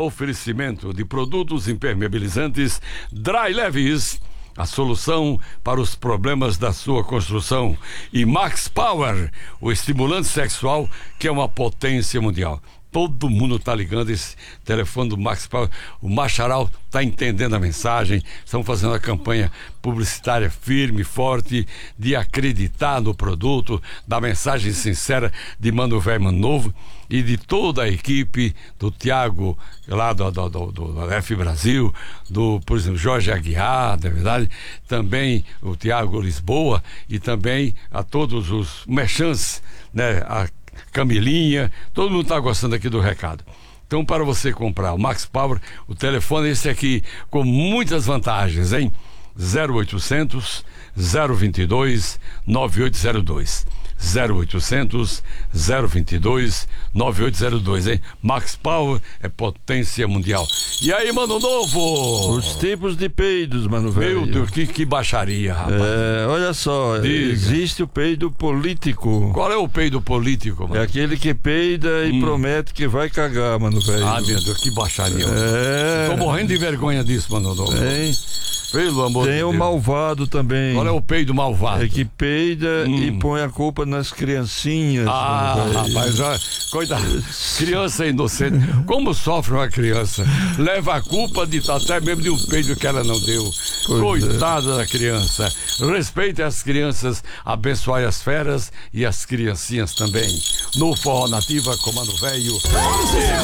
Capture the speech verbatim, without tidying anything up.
Oferecimento de produtos impermeabilizantes Dry Levis, a solução para os problemas da sua construção. E Max Power, o estimulante sexual que é uma potência mundial. Todo mundo tá ligando esse telefone do Max Power. O Macharal tá entendendo a mensagem. Estamos fazendo a campanha publicitária firme, forte, de acreditar no produto, da mensagem sincera de Mano Velho Mano Novo e de toda a equipe, do Tiago lá do, do, do, do F Brasil, do, por exemplo, Jorge Aguiar, na verdade, também o Tiago Lisboa e também a todos os merchants, né, a Camilinha, todo mundo está gostando aqui do recado. Então, para você comprar o Max Power, o telefone é esse aqui, com muitas vantagens, hein? zero oitocentos, zero vinte e dois, nove oito zero dois. zero oitocentos, zero vinte e dois, nove oito zero dois, hein? Max Power é potência mundial. E aí, Mano Novo? Os tipos de peidos, Mano Velho. Meu Deus, que, que baixaria, rapaz. É, olha só, Diga. Existe o peido político. Qual é o peido político, mano? É aquele que peida e Hum. promete que vai cagar, Mano Velho. Ah, meu Deus, que baixaria. É. Tô morrendo de vergonha disso, Mano Novo. Tem, Pelo amor de tem Deus. o malvado também. Qual é o peido malvado? É que peida Hum. e põe a culpa nas criancinhas. Ah, Mano Velho. rapaz, olha, coitado, criança inocente. Como sofre uma criança? Leva a culpa de até mesmo de um peido que ela não deu. Pois Coitada da criança. Respeite as crianças, abençoe as feras e as criancinhas também. No Forró Nativa, Comando Velho.